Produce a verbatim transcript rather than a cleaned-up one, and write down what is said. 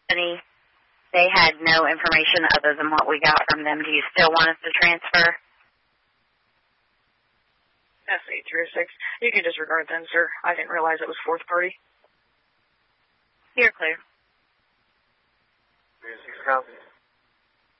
company, they had no information other than what we got from them. Do you still want us to transfer? S eight three six. You can disregard then, sir. I didn't realize it was fourth party. You're clear. three six, copy.